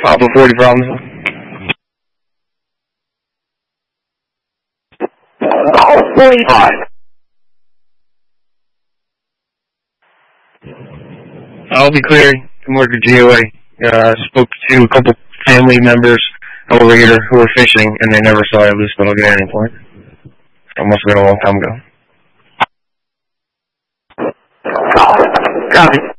Papa 40 problems. Oh, 45. I'll be clear. I'm working GOA. Spoke to a couple family members over here who were fishing, and they never saw a loose little guy at any point. It must have been a long time ago. Copy.